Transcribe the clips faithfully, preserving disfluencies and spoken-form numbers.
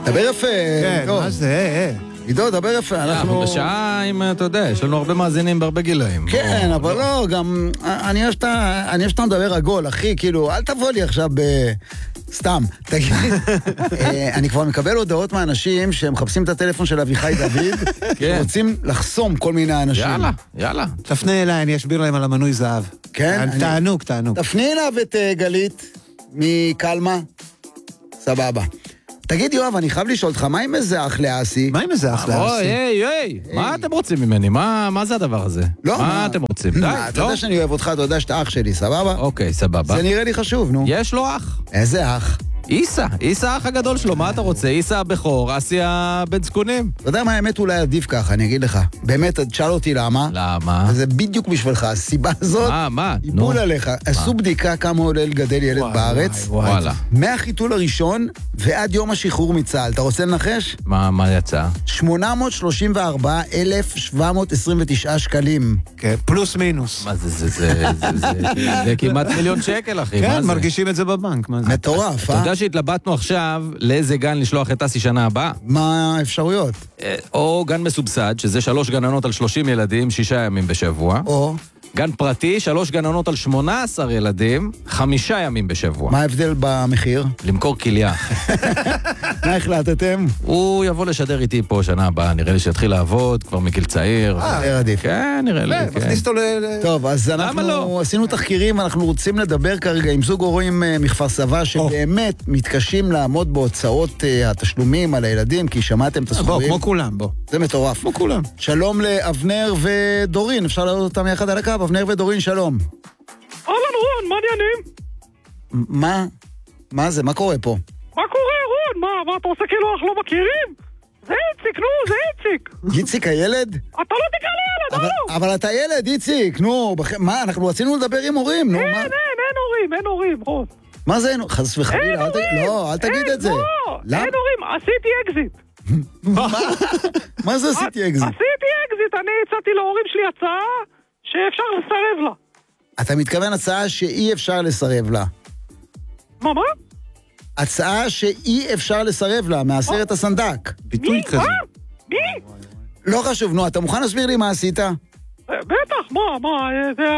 דבר יפה. כן, מה זה? עידו, דבר יפה. אנחנו בשעה, אם אתה יודע, יש לנו הרבה מאזינים בהרבה גילאים. כן, אבל לא, גם, אני אוהב שאתה מדבר עגול, אחי, כאילו, אל תבוא לי עכשיו ב... סתם, תגיד. אני כבר מקבל הודעות מאנשים שמחפשים את הטלפון של אביחי דוד, שרוצים לחסום כל מיני אנשים. יאללה, יאללה. תפנה אליי, אני אסביר להם על המנוי זהב. כן? תענוג, תענוג. תפני אליו את גלית מקלמה. סבבה. תגיד יואב, אני חייב לשאול אותך, מה עם איזה אח לאסי? מה עם איזה אח לאסי? אוי, היי, היי, מה אתם רוצים ממני? מה זה הדבר הזה? לא, מה אתם רוצים? די, לא? אתה יודע שאני אוהב אותך, אתה יודע שאתה אח שלי, סבבה? אוקיי, סבבה. זה נראה לי חשוב, נו. יש לו אח. איזה אח? איסה, איסה האח הגדול שלו, מה אתה רוצה? איסה הבכור, אסי הבן זקונים. אתה יודע מה האמת אולי עדיף ככה, אני אגיד לך. באמת, תשאל אותי למה. למה? זה בדיוק בשבילך, הסיבה הזאת. מה, מה? היא בול עליך. עשו בדיקה כמה עולה לגדל ילד בארץ. וואלה. מהחיתול הראשון ועד יום השחרור מצה"ל. אתה רוצה לנחש? מה, מה יצא? שמונה מאות שלושים וארבעה אלף שבע מאות עשרים ותשעה שקלים. כן, פלוס מינוס. מה זה, זה, זה, זה, זה כמעט מיליון שקל, אחי. כן, מרגישים את זה בבנק. מטורף, אה? שהתלבטנו עכשיו לאיזה גן לשלוח את אסי שנה הבאה. מה האפשרויות? או גן מסובסד, שזה שלוש גננות על שלושים ילדים, שישה ימים בשבוע. או... גן פרטי, שלוש גננות על שמונה עשר ילדים, חמישה ימים בשבוע. מה ההבדל במחיר? למכור כליה. מה החלטתם? הוא יבוא לשדר איתי פה שנה הבאה, נראה לי שיתחיל לעבוד, כבר מגיל צעיר. אה, עדיף. כן, נראה לי. מכניס אותו ל... טוב, אז אנחנו עשינו תחקירים, אנחנו רוצים לדבר כרגע עם זוג הורים מכפר סבא, שבאמת מתקשים לעמוד בהוצאות התשלומים על הילדים, כי שמעתם את הסכומים. כמו כולם, בוא. זה מטורף. כמו כולם. שלום לאבנר ודורין, אפשר להעלות אותם יחד על הקו? אבנר ודורין, שלום. אהלן רון, מה עניינים? מה? מה זה? מה קורה פה? מה קורה רון? מה, מה אתה עושה כאילו אנחנו לא מכירים? זה איציק, נו, זה איציק. איציק הילד? אתה לא תקרא לי ילד, הלו. אבל אתה ילד, איציק, נו, מה, אנחנו רצינו לדבר עם הורים, נו. אין, אין, אין הורים, אין הורים, רון. מה זה אין? חס וחלילה, לא, אל תגיד את זה. לא, אין הורים, עשיתי אקזיט. מה? מה זה עשיתי אקזיט? עשיתי אקזיט, אני הצעתי להורים שלי הצעה שאפשר לסרב לה. אתה מתכוון הצעה שאי אפשר לסרב לה. מה, מה? הצעה שאי אפשר לסרב לה, מהסרט הסנדק. ביטוי כזה. מי? לא חשוב, נו, אתה מוכן להסביר לי מה עשית? בטח, מה, מה,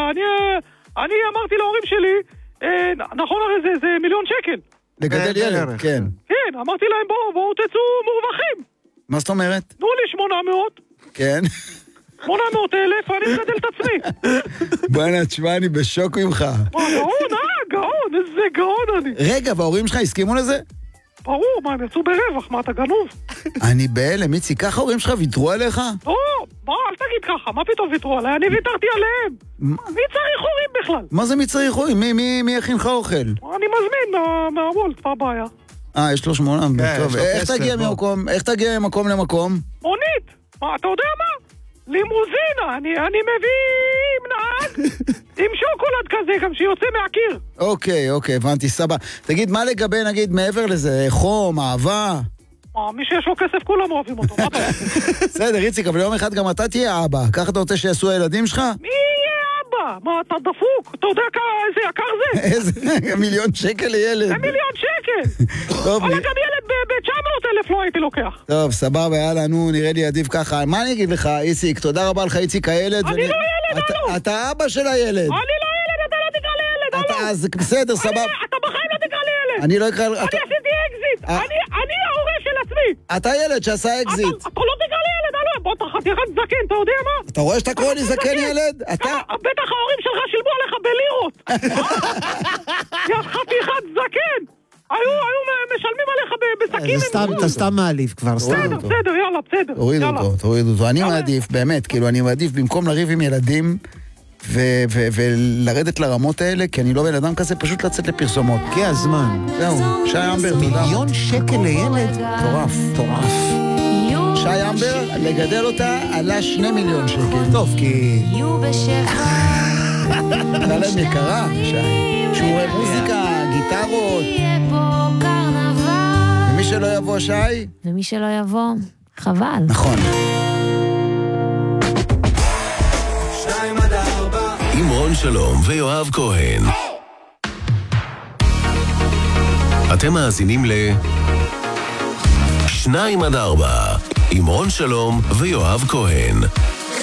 אני אמרתי להורים שלי, נכון הרי זה מיליון שקל. לגדל ילד, כן. כן, אמרתי להם בואו, בואו תצאו מורווחים. מה זאת אומרת? תנו לי שמונה מאות. כן. שמונה מאות אלף, אני מגדל את עצמי. בוא'נה, תשמע, אני בשוק ממך. מה, גאון, אה, גאון, איזה גאון אני. רגע, וההורים שלך הסכימו לזה? ברור, מה, הם יצאו ברווח, מה, אתה גנוב? אני בהלם, איצי, ככה ההורים שלך ויתרו עליך? לא, מה, אל תגיד ככה, מה פתאום ויתרו עליי? אני ויתרתי עליהם. מי צריך הורים בכלל? מה זה מי צריך הורים? מי יכין לך אוכל? אני מזמין מהוולט, מה הבעיה? אה, יש לו שמונה, טוב. איך תגיע ממקום, איך תגיע ממקום למקום? מונית, מה, אתה יודע מה? לימוזינה, אני, אני מביא עם נהג, עם שוקולד כזה, גם שיוצא מהקיר. אוקיי, אוקיי, הבנתי, סבא. תגיד, מה לגבי, נגיד, מעבר לזה, חום, אהבה? מה, מי שיש לו כסף, כולם אוהבים אותו, מה אתה רוצה? בסדר, איציק, אבל יום אחד גם אתה תהיה אבא. ככה אתה רוצה שיעשו הילדים שלך? מי יהיה אבא? מה, אתה דפוק? אתה יודע איזה יקר זה? איזה מיליון שקל לילד. זה מיליון שקל. טוב, אבל גם ילד ב-תשע מאות אלף לא הייתי לוקח. טוב, סבבה, יאללה, נו, נראה לי עדיף ככה. מה אני אגיד לך, איציק? תודה רבה לך, איציק הילד. אני לא ילד, הלו. אתה אבא של הילד. אני לא ילד, אתה לא תקרא לי ילד, הלו. אז בסדר, סבבה. אתה בחיים לא תקרא לי ילד. אני לא אקרא... אני עשיתי אקזיט. אני ההורה של עצמי. אתה ילד שעשה אקזיט. אתה לא תקרא לי ילד, הלו. בוא תחתיכת זקן, אתה יודע מה? אתה רואה שאתה קורא לי זקן ילד? אתה... בטח ההורים שלך שילמו עליך בלירות. יא חתיכת זקן. היו, היו משלמים עליך בסכים. אתה סתם מעליב כבר, סתם. בסדר, בסדר, יאללה, בסדר. תוריד אותו, תוריד אותו. אני מעדיף, באמת, כאילו, אני מעדיף במקום לריב עם ילדים ולרדת לרמות האלה, כי אני לא בן אדם כזה, פשוט לצאת לפרסומות. כי הזמן. זהו, שי אמבר, תודה. מיליון שקל לילד? טורף. טורף. שי אמבר, לגדל אותה, עלה שני מיליון שקל. טוב, כי... עלה להם יקרה, שי. שיעורי מוזיקה, גיטרות. ומי שלא יבוא, שי? ומי שלא יבוא, חבל. נכון. עם רון שלום ויואב כהן. אתם מאזינים ל... שתיים עד ארבע, עם רון שלום ויואב כהן.